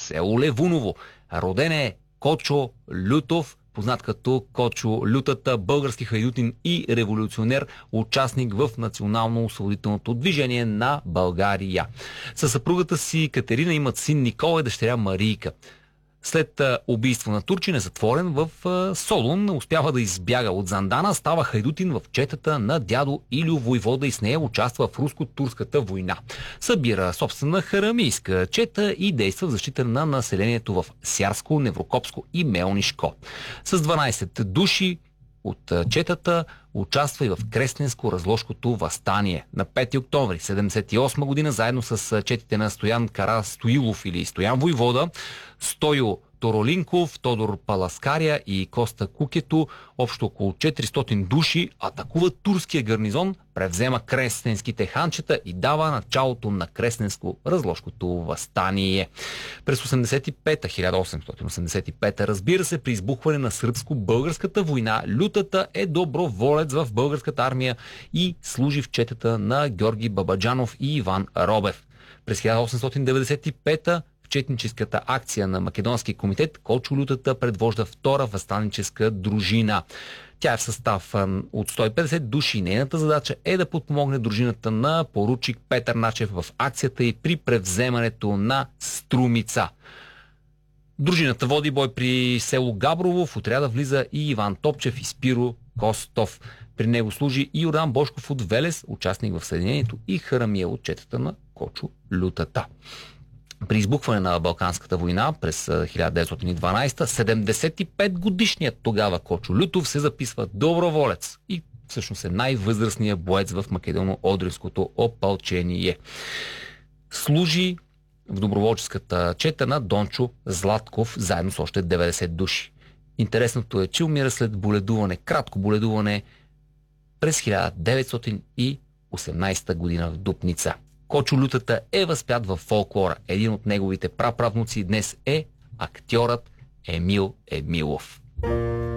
село Левуново. Роден е Кочо Лютов, познат като Кочо Лютата, български хайдутин и революционер, участник в национално-освободителното движение на България. Със съпругата си Катерина имат син Никола и дъщеря Марийка. След убийство на турчин е затворен в Солун, успява да избяга от Зандана, става хайдутин в четата на дядо Илю войвода и с нея участва в руско-турската война. Събира собствена харамийска чета и действа в защита на населението в Сярско, Неврокопско и Мелнишко. С 12 души от четата участва и в Кресненско-разложкото въстание. На 5 октомври 1978 година, заедно с четите на Стоян Карастоилов или Стоян войвода, Стойо Торолинков, Тодор Паласкария и Коста Кукето, общо около 400 души, атакуват турския гарнизон, превзема кресненските ханчета и дава началото на Кресненско-разложкото въстание. През 1885, разбира се, при избухване на сръбско-българската война, Лютата е доброволец в българската армия и служи в четата на Георги Бабаджанов и Иван Робев. През 1895 в четническата акция на Македонски комитет Кочо Лютата предвожда втора въстаническа дружина. Тя е в състав от 150 души. Нейната задача е да подпомогне дружината на поручик Петър Начев в акцията и при превземането на Струмица. Дружината води бой при село Габрово. В отряда влиза и Иван Топчев и Спиро Костов. При него служи и Йордан Бошков от Велес, участник в Съединението, и Харамия от четата на Кочо Лютата. При избухване на Балканската война през 1912, 75-годишният тогава Кочо Лютов се записва доброволец и всъщност е най-възрастният боец в Македоно-Одринското опълчение. Служи в доброволческата чета на Дончо Златков, заедно с още 90 души. Интересното е, че умира след боледуване, кратко боледуване през 1918 година в Дупница. Кочо Лютата е възпят във фолклора. Един от неговите праправнуци днес е актьорът Емил Емилов.